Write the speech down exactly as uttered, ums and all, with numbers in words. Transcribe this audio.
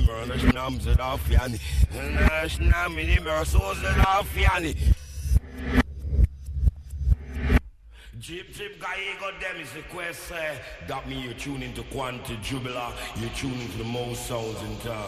Nash it off yani. Nash namini mersos it off yani. Jeep Jeep guy got them is the quest uh, that me you tune into Quanti Jubilar, you tune into the most sounds in town.